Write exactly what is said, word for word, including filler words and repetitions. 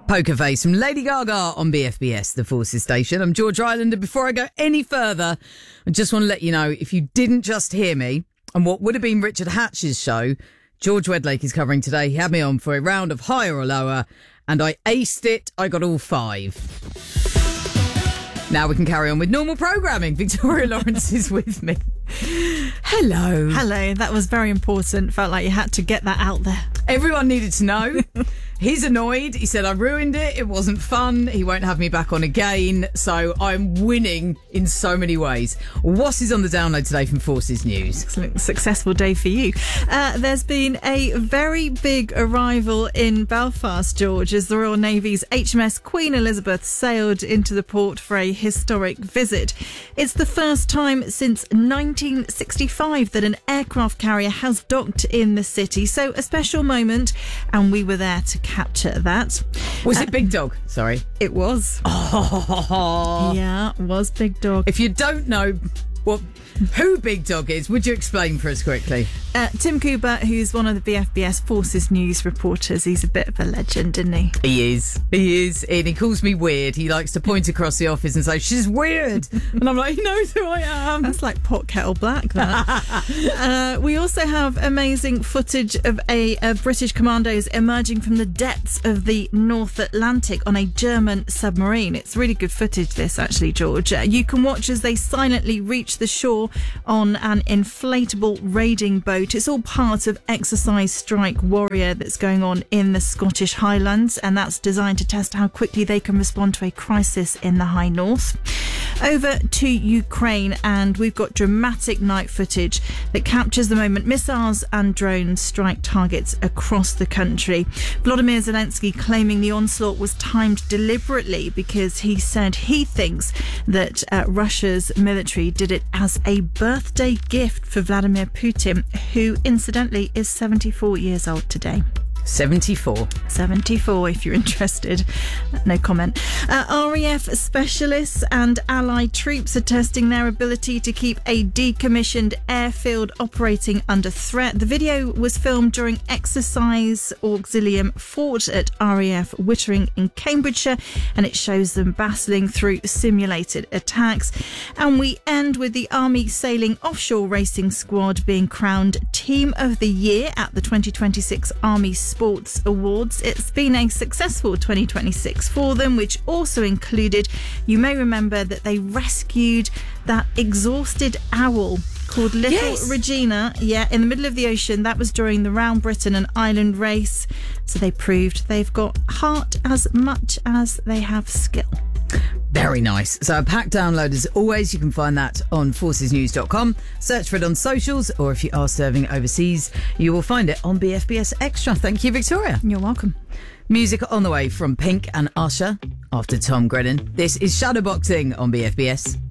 Poker Face from Lady Gaga on B F B S, the Forces station. I'm George Rylander. Before I go any further, I just want to let you know, if you didn't just hear me on what would have been Richard Hatch's show, George Wedlake is covering today. He had me on for a round of higher or lower, and I aced it. I got all five. Now we can carry on with normal programming. Victoria Lawrence is with me. Hello. Hello. That was very important. Felt like you had to get that out there. Everyone needed to know. He's annoyed. He said I ruined it. It wasn't fun. He won't have me back on again. So I'm winning in so many ways. What is on the download today from Forces News? Excellent. Successful day for you. Uh, there's been a very big arrival in Belfast, George, as the Royal Navy's H M S Queen Elizabeth sailed into the port for a historic visit. It's the first time since nineteen sixty-five that an aircraft carrier has docked in the city. So a special moment, and we were there to capture that. Was uh, it Big Dog? Sorry. It was. Oh. Yeah, it was Big Dog. If you don't know what who Big Dog is, would you explain for us quickly? Uh, Tim Cooper, who's one of the B F B S Forces News reporters, he's a bit of a legend, isn't he? He is. He is. And he calls me weird. He likes to point across the office and say, she's weird. And I'm like, he knows who I am. That's like pot kettle black, that. uh, we also have amazing footage of a, a British commandos emerging from the depths of the North Atlantic on a German submarine. It's really good footage, this, actually, George. Uh, you can watch as they silently reach the shore on an inflatable raiding boat. It's all part of Exercise Strike Warrior that's going on in the Scottish Highlands, and that's designed to test how quickly they can respond to a crisis in the High North. Over to Ukraine, and we've got dramatic night footage that captures the moment missiles and drones strike targets across the country. Volodymyr Zelensky claiming the onslaught was timed deliberately because he said he thinks that uh, Russia's military did it as a birthday gift for Vladimir Putin, who incidentally is seventy-four years old today. seventy-four. seventy-four, if you're interested. No comment. Uh, R A F specialists and allied troops are testing their ability to keep a decommissioned airfield operating under threat. The video was filmed during Exercise Auxilium Fort at R A F Wittering in Cambridgeshire, and it shows them battling through simulated attacks. And we end with the Army Sailing Offshore Racing Squad being crowned Team of the Year at the twenty twenty-six Army Sports Awards. It's been a successful twenty twenty-six for them, which also included, you may remember that they rescued that exhausted owl called Little yes. Regina, yeah, in the middle of the ocean. That was during the Round Britain and Ireland race. So they proved they've got heart as much as they have skill. Very nice. So a packed download as always. You can find that on forces news dot com. Search for it on socials, or if you are serving overseas, you will find it on B F B S Extra. Thank you, Victoria. You're welcome. Music on the way from Pink and Usher after Tom Grennan. This is Shadowboxing on B F B S.